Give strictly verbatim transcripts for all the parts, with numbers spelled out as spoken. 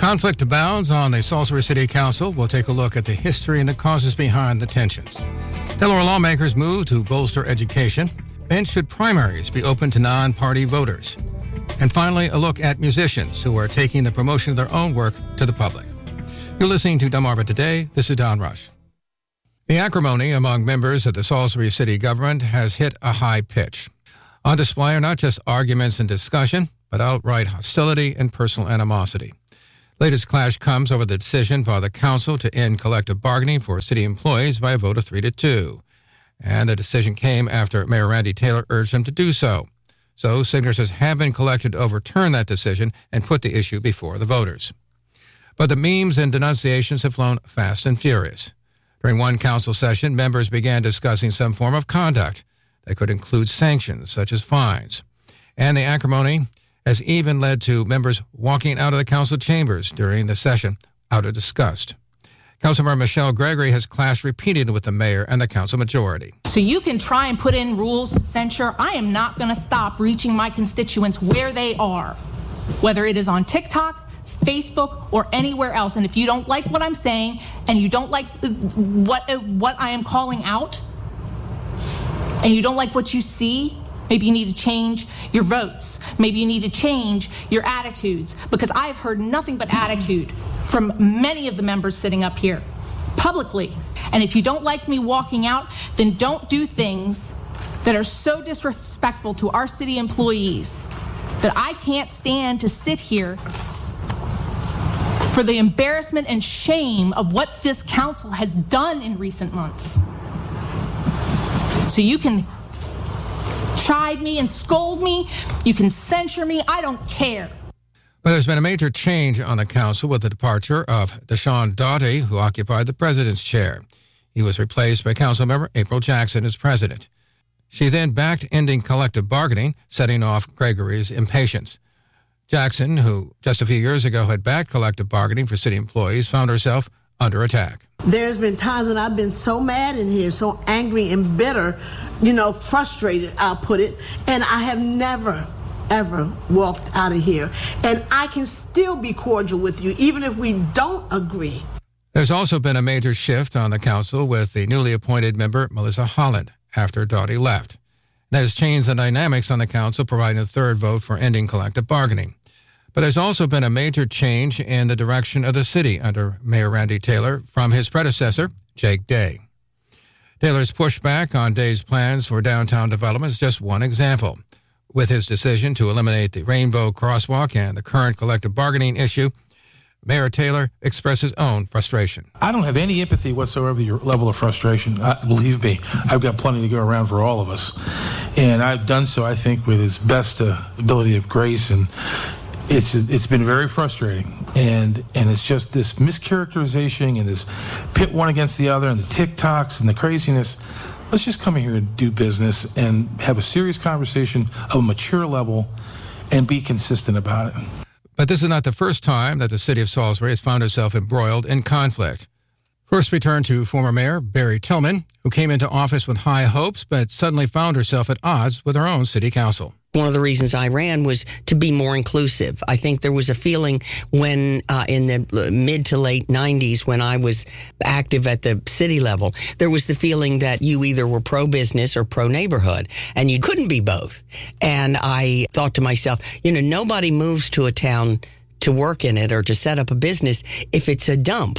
Conflict abounds on the Salisbury City Council. We'll take a look at the history and the causes behind the tensions. Delaware lawmakers move to bolster education. And should primaries be open to non-party voters? And finally, a look at musicians who are taking the promotion of their own work to the public. You're listening to Delmarva Today. This is Don Rush. The acrimony among members of the Salisbury City government has hit a high pitch. On display are not just arguments and discussion, but outright hostility and personal animosity. Latest clash comes over the decision by the council to end collective bargaining for city employees by a vote of three to two. And the decision came after Mayor Randy Taylor urged them to do so. So signatures have been collected to overturn that decision and put the issue before the voters. But the memes and denunciations have flown fast and furious. During one council session, members began discussing some form of conduct that could include sanctions, such as fines. And the acrimony has even led to members walking out of the council chambers during the session out of disgust. Councilmember Michelle Gregory has clashed repeatedly with the mayor and the council majority. So you can try and put in rules and censure. I am not going to stop reaching my constituents where they are, whether it is on TikTok, Facebook, or anywhere else. And if you don't like what I'm saying and you don't like what what I am calling out, and you don't like what you see, maybe you need to change your votes. Maybe you need to change your attitudes, because I've heard nothing but attitude from many of the members sitting up here publicly. And if you don't like me walking out, then don't do things that are so disrespectful to our city employees that I can't stand to sit here for the embarrassment and shame of what this council has done in recent months. So you can chide me and scold me, you can censure me, I don't care. But there's been a major change on the council with the departure of Deshaun Doughty, who occupied the president's chair. He was replaced by Councilmember April Jackson as president. She then backed ending collective bargaining, setting off Gregory's impatience. Jackson, who just a few years ago had backed collective bargaining for city employees, found herself under attack. There's been times when I've been so mad in here, so angry and bitter, you know, frustrated, I'll put it, and I have never, ever walked out of here. And I can still be cordial with you, even if we don't agree. There's also been a major shift on the council with the newly appointed member, Melissa Holland, after Doughty left. That has changed the dynamics on the council, providing a third vote for ending collective bargaining. But there's also been a major change in the direction of the city under Mayor Randy Taylor from his predecessor, Jake Day. Taylor's pushback on Day's plans for downtown development is just one example. With his decision to eliminate the Rainbow Crosswalk and the current collective bargaining issue, Mayor Taylor expressed his own frustration. I don't have any empathy whatsoever for your level of frustration. I, believe me, I've got plenty to go around for all of us. And I've done so, I think, with his best uh, ability of grace, and It's it's been very frustrating, and and it's just this mischaracterization and this pit one against the other and the TikToks and the craziness. Let's just come here and do business and have a serious conversation of a mature level and be consistent about it. But this is not the first time that the city of Salisbury has found itself embroiled in conflict. First, we turn to former Mayor Barry Tillman, who came into office with high hopes, but suddenly found herself at odds with her own city council. One of the reasons I ran was to be more inclusive. I think there was a feeling when, uh, in the mid to late nineties, when I was active at the city level, there was the feeling that you either were pro-business or pro-neighborhood, and you couldn't be both. And I thought to myself, you know, nobody moves to a town to work in it or to set up a business if it's a dump.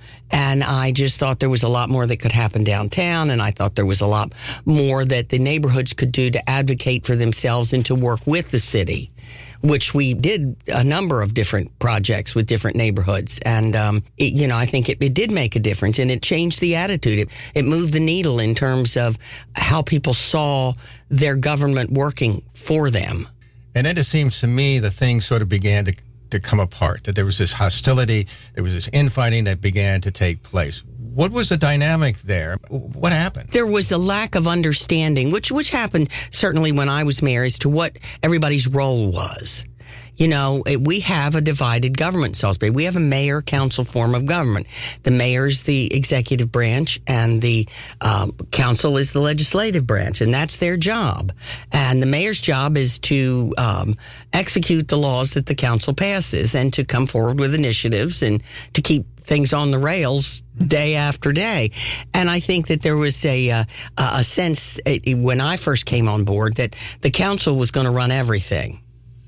And I just thought there was a lot more that could happen downtown, and I thought there was a lot more that the neighborhoods could do to advocate for themselves and to work with the city, which we did a number of different projects with different neighborhoods. And, um, it, you know, I think it, it did make a difference, and it changed the attitude. It, it moved the needle in terms of how people saw their government working for them. And then it seems to me the things sort of began to to come apart, that there was this hostility, there was this infighting that began to take place. What was the dynamic there? What happened? There was a lack of understanding, which which happened certainly when I was mayor, as to what everybody's role was. You know, it, we have a divided government in Salisbury. We have a mayor-council form of government. The mayor is the executive branch, and the um, council is the legislative branch, and that's their job. And the mayor's job is to um, execute the laws that the council passes and to come forward with initiatives and to keep things on the rails day after day. And I think that there was a uh, a sense uh, when I first came on board that the council was going to run everything.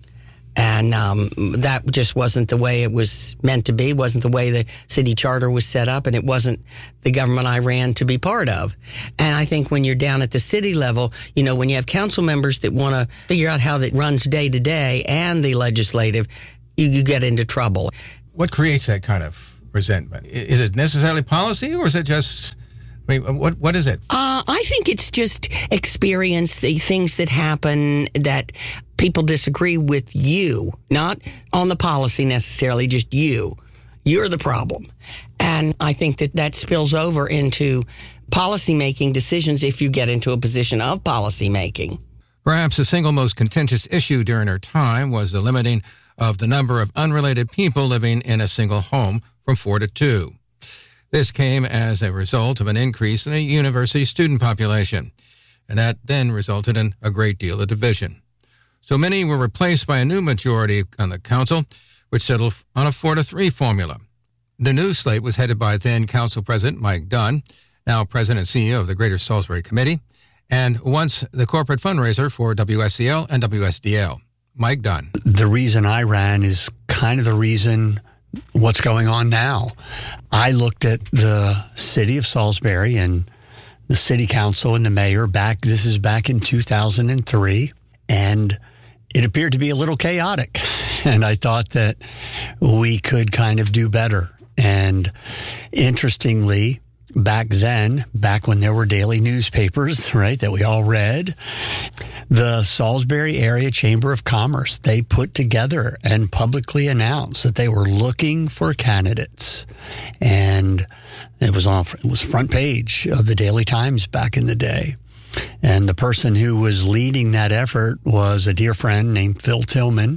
And um, that just wasn't the way it was meant to be, wasn't the way the city charter was set up, and it wasn't the government I ran to be part of. And I think when you're down at the city level, you know, when you have council members that want to figure out how that runs day to day and the legislative, you, you get into trouble. What creates that kind of resentment? Is it necessarily policy, or is it just, I mean, what what is it? Uh, I think it's just experience, the things that happen that people disagree with you, not on the policy necessarily, just you. You're the problem. And I think that that spills over into policy-making decisions if you get into a position of policy-making. Perhaps the single most contentious issue during her time was the limiting of the number of unrelated people living in a single home from four to two. This came as a result of an increase in the university student population, and that then resulted in a great deal of division. So many were replaced by a new majority on the council, which settled on a four to three formula. The new slate was headed by then Council President Mike Dunn, now President and C E O of the Greater Salisbury Committee, and once the corporate fundraiser for W S C L and W S D L, Mike Dunn. The reason I ran is kind of the reason what's going on now. I looked at the city of Salisbury and the city council and the mayor back, this is back in two thousand three, and it appeared to be a little chaotic. And I thought that we could kind of do better. And interestingly, back then, back when there were daily newspapers, right, that we all read, the Salisbury Area Chamber of Commerce, they put together and publicly announced that they were looking for candidates. And it was on, it was front page of the Daily Times back in the day. And the person who was leading that effort was a dear friend named Phil Tillman.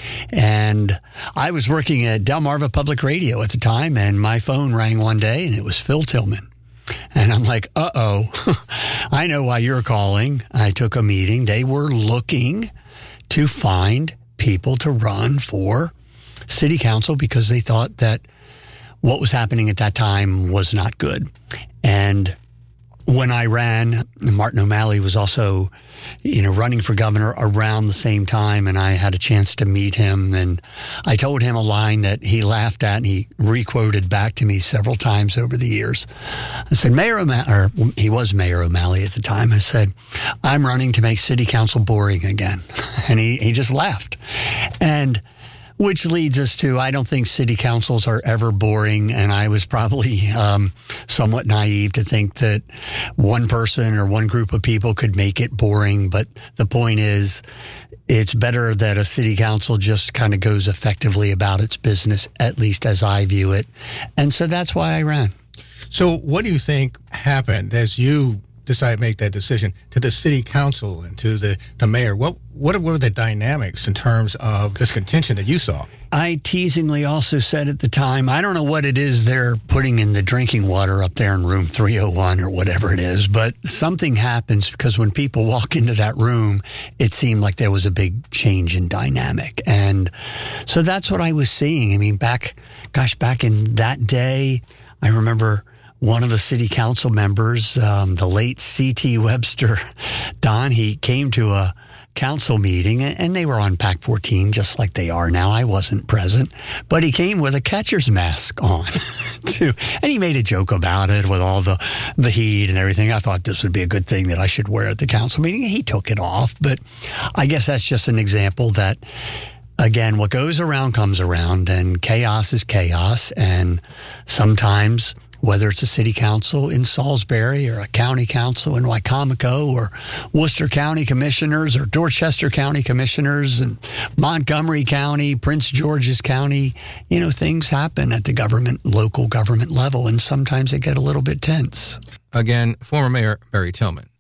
And I was working at Delmarva Public Radio at the time, and my phone rang one day, and it was Phil Tillman. And I'm like, uh-oh, I know why you're calling. I took a meeting. They were looking to find people to run for city council because they thought that what was happening at that time was not good. And when I ran, Martin O'Malley was also, you know, running for governor around the same time, and I had a chance to meet him. And I told him a line that he laughed at, and he re-quoted back to me several times over the years. I said, Mayor O'Malley, or he was Mayor O'Malley at the time. I said, I'm running to make city council boring again. And he, he just laughed. And which leads us to, I don't think city councils are ever boring, and I was probably um, somewhat naive to think that one person or one group of people could make it boring. But the point is, it's better that a city council just kind of goes effectively about its business, at least as I view it. And so that's why I ran. So what do you think happened as you decided to make that decision to the city council and to the, the mayor? What what were the dynamics in terms of this contention that you saw? I teasingly also said at the time, I don't know what it is they're putting in the drinking water up there in room three oh one or whatever it is, but something happens because when people walk into that room, it seemed like there was a big change in dynamic. And so that's what I was seeing. I mean, back, gosh, back in that day, I remember one of the city council members, um, the late C T Webster, Don, he came to a council meeting, and they were on PAC fourteen, just like they are now. I wasn't present, but he came with a catcher's mask on, too. And he made a joke about it with all the, the heat and everything. I thought this would be a good thing that I should wear at the council meeting. He took it off, but I guess that's just an example that, again, what goes around comes around, and chaos is chaos, and sometimes, whether it's a city council in Salisbury or a county council in Wycomico or Worcester County commissioners or Dorchester County commissioners and Montgomery County, Prince George's County, you know, things happen at the government, local government level, and sometimes they get a little bit tense. Again, former Mayor Barry Tillman.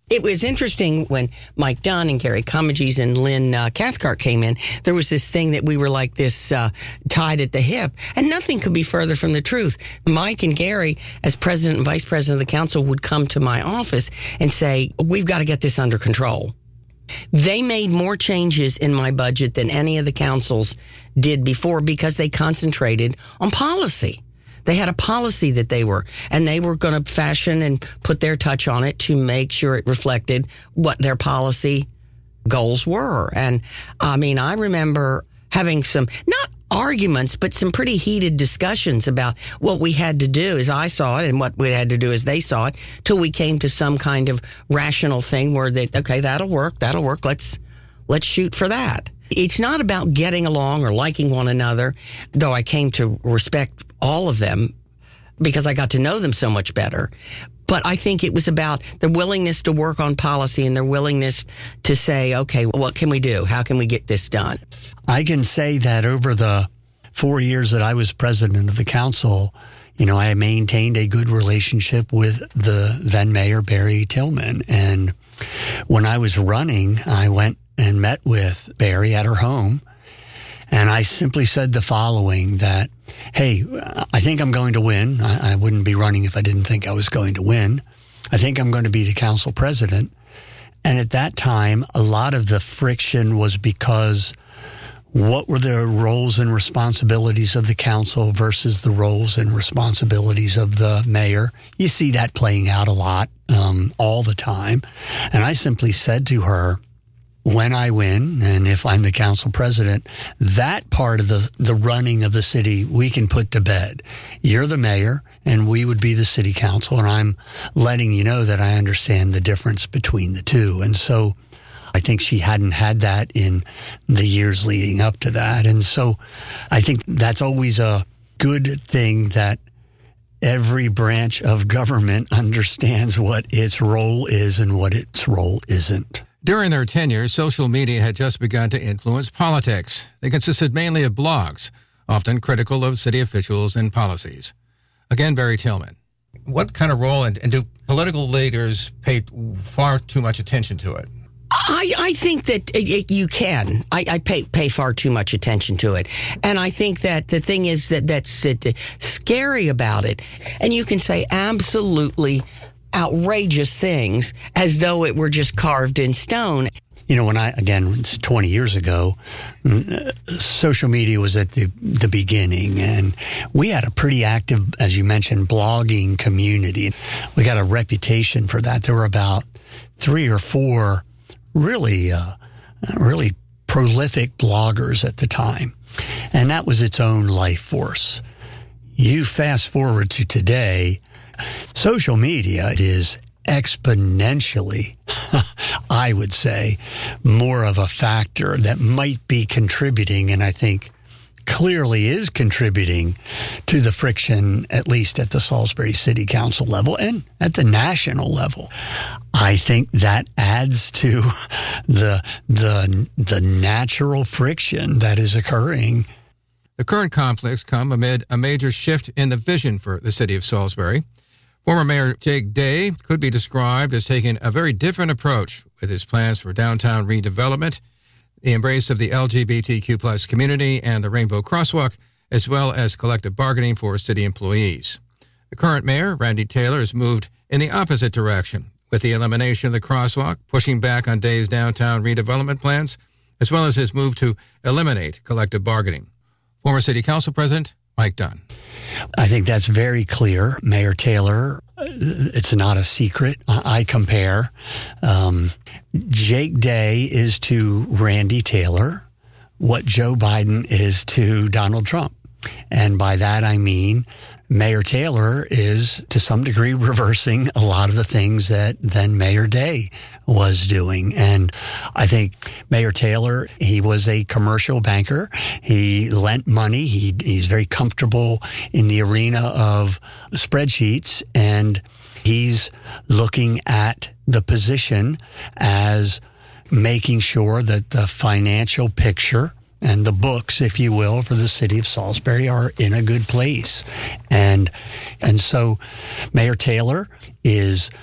It was interesting when Mike Dunn and Gary Comegys and Lynn uh, Cathcart came in. There was this thing that we were like this uh, tied at the hip, and nothing could be further from the truth. Mike and Gary, as president and vice president of the council, would come to my office and say, we've got to get this under control. They made more changes in my budget than any of the councils did before because they concentrated on policy. They had a policy that they were, and they were going to fashion and put their touch on it to make sure it reflected what their policy goals were. And I mean, I remember having some, not arguments, but some pretty heated discussions about what we had to do as I saw it and what we had to do as they saw it, till we came to some kind of rational thing where they, okay, that'll work, that'll work, let's, let's shoot for that. It's not about getting along or liking one another, though I came to respect all of them because I got to know them so much better. But I think it was about the willingness to work on policy and their willingness to say, okay, what can we do? How can we get this done? I can say that over the four years that I was president of the council, you know, I maintained a good relationship with the then Mayor Barry Tillman. And when I was running, I went and met with Barry at her home. And I simply said the following, that, hey, I think I'm going to win. I, I wouldn't be running if I didn't think I was going to win. I think I'm going to be the council president. And at that time, a lot of the friction was because what were the roles and responsibilities of the council versus the roles and responsibilities of the mayor? You see that playing out a lot, um, all the time. And I simply said to her, when I win, and if I'm the council president, that part of the, the running of the city, we can put to bed. You're the mayor, and we would be the city council, and I'm letting you know that I understand the difference between the two. And so I think she hadn't had that in the years leading up to that. And so I think that's always a good thing, that every branch of government understands what its role is and what its role isn't. During their tenure, social media had just begun to influence politics. They consisted mainly of blogs, often critical of city officials and policies. Again, Barry Tillman. What kind of role, and, and do political leaders pay far too much attention to it? I, I think that it, you can. I, I pay pay far too much attention to it. And I think that the thing is that that's uh, scary about it. And you can say absolutely outrageous things as though it were just carved in stone. You know, when I, again, it's twenty years ago, social media was at the, the beginning, and we had a pretty active, as you mentioned, blogging community. We got a reputation for that. There were about three or four really, uh, really prolific bloggers at the time, and that was its own life force. You fast forward to today, social media is exponentially, I would say, more of a factor that might be contributing, and I think clearly is contributing to the friction, at least at the Salisbury City Council level and at the national level. I think that adds to the the the natural friction that is occurring. The current conflicts come amid a major shift in the vision for the city of Salisbury. Former Mayor Jake Day could be described as taking a very different approach with his plans for downtown redevelopment, the embrace of the L G B T Q plus community and the Rainbow Crosswalk, as well as collective bargaining for city employees. The current mayor, Randy Taylor, has moved in the opposite direction, with the elimination of the crosswalk, pushing back on Day's downtown redevelopment plans, as well as his move to eliminate collective bargaining. Former City Council President Mike Dunn. I think that's very clear. Mayor Taylor, it's not a secret. I compare. Um, Jake Day is to Randy Taylor what Joe Biden is to Donald Trump. And by that, I mean Mayor Taylor is, to some degree, reversing a lot of the things that then Mayor Day was doing. And I think Mayor Taylor, he was a commercial banker. He lent money. He, he's very comfortable in the arena of spreadsheets, and he's looking at the position as making sure that the financial picture and the books, if you will, for the city of Salisbury are in a good place. And and so Mayor Taylor is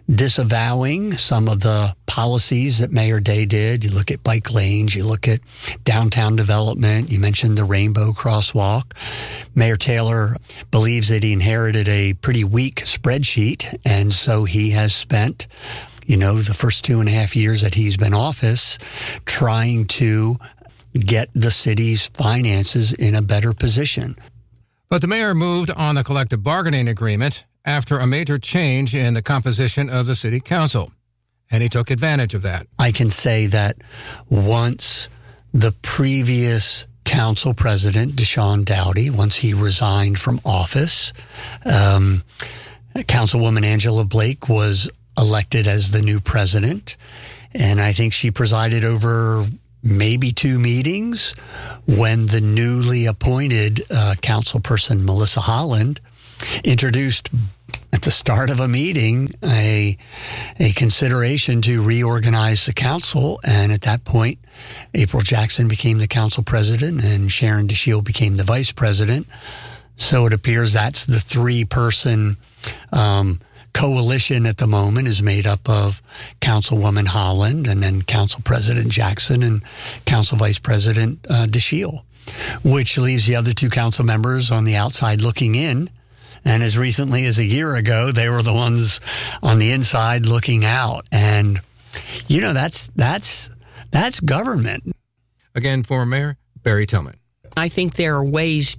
disavowing some of the policies that Mayor Day did. You look at bike lanes, you look at downtown development, you mentioned the Rainbow Crosswalk. Mayor Taylor believes that he inherited a pretty weak spreadsheet, and so he has spent, you know, the first two and a half years that he's been in office trying to get the city's finances in a better position. But the mayor moved on the collective bargaining agreement after a major change in the composition of the city council, and he took advantage of that. I can say that once the previous council president, Deshaun Dowdy, once he resigned from office, um, Councilwoman Angela Blake was elected as the new president, and I think she presided over maybe two meetings when the newly appointed uh, councilperson, Melissa Holland, introduced at the start of a meeting a a consideration to reorganize the council. And at that point, April Jackson became the council president and Sharon DeShield became the vice president. So it appears that's the three-person um, coalition at the moment is made up of Councilwoman Holland and then Council President Jackson and Council Vice President uh, DeShield, which leaves the other two council members on the outside looking in. And as recently as a year ago, they were the ones on the inside looking out. And, you know, that's that's that's government. Again, former Mayor Barry Tillman. I think there are ways